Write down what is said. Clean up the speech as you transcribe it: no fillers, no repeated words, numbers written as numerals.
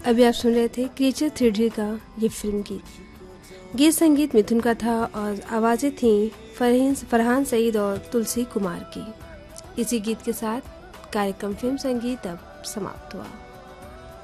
अभी आप सुन रहे थे क्रीचर 3D का ये फिल्म गीत संगीत मिथुन का था और आवाज़ें थीं फरहान सईद और तुलसी कुमार की। इसी गीत के साथ कार्यक्रम फिल्म संगीत अब समाप्त हुआ।